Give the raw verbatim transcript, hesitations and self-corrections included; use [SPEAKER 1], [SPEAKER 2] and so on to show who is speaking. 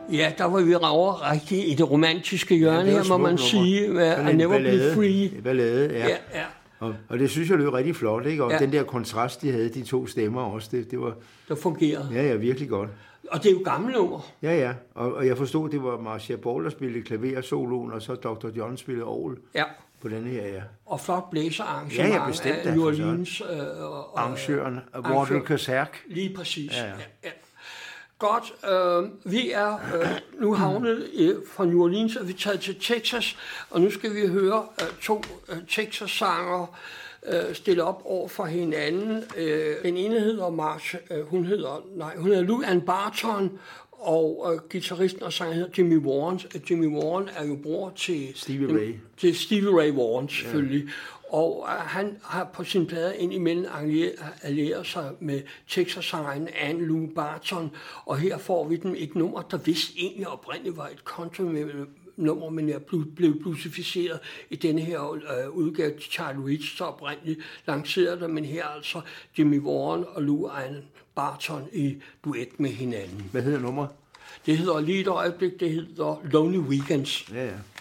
[SPEAKER 1] Ja, der var vi over rigtig i det romantiske hjørne
[SPEAKER 2] ja,
[SPEAKER 1] her, må man sige. I Never Be Free.
[SPEAKER 2] Ballade, ja.
[SPEAKER 1] ja, ja.
[SPEAKER 2] Og, og det synes jeg lød rigtig flot, ikke? Og
[SPEAKER 1] ja.
[SPEAKER 2] den der kontrast, de havde, de to stemmer også, det, det var...
[SPEAKER 1] Det fungerede.
[SPEAKER 2] Ja, ja, virkelig godt.
[SPEAKER 1] Og det er jo gamle nummer.
[SPEAKER 2] Ja, ja. Og, og jeg forstod, det var Marcia Ball, der spillede klaversoloen, og så doktor John spillede orgel.
[SPEAKER 1] Ja.
[SPEAKER 2] På denne her, ja.
[SPEAKER 1] Og flot blæserarrangement
[SPEAKER 2] ja, ja, bestemt,
[SPEAKER 1] af New Orleans. Øh,
[SPEAKER 2] arrangøren, Wardell Kazerk.
[SPEAKER 1] Lige præcis.
[SPEAKER 2] Ja, ja.
[SPEAKER 1] Ja, ja. Godt, øh, vi er øh, nu havnet øh, fra New Orleans, og vi er taget til Texas, og nu skal vi høre øh, to øh, Texas-sangere øh, stille op over for hinanden. Øh, den ene hedder March, øh, hun hedder, nej, hun hedder Lou Ann Barton, og øh, guitaristen og sanger hedder Jimmy Warren. Jimmy Warren er jo bror til
[SPEAKER 2] Stevie Ray.
[SPEAKER 1] Til Stevie Ray Vaughan selvfølgelig. Ja. Og uh, han har på sin plade indimellem allieret sig med Texas-sangeren Ann Lou Barton. Og her får vi den et nummer, der vist egentlig oprindeligt var et country-nummer, men er blevet bluesificeret i denne her uh, udgave. Charlie Rich så oprindeligt lancerede det, men her altså Jimmy Warren og Lou Ann Barton i duet med hinanden.
[SPEAKER 2] Hvad hedder nummeret?
[SPEAKER 1] Det hedder lige et øjeblik, det hedder Lonely Weekends.
[SPEAKER 2] Ja, ja.